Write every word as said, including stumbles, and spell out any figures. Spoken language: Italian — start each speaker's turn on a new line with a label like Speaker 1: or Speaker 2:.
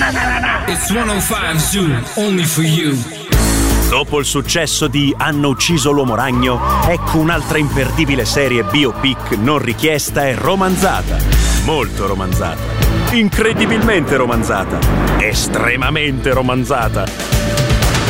Speaker 1: It's centocinque Zoo, only for you.
Speaker 2: Dopo il successo di Hanno ucciso l'uomo ragno, ecco un'altra imperdibile serie biopic non richiesta e romanzata. Molto romanzata. Incredibilmente romanzata. Estremamente romanzata.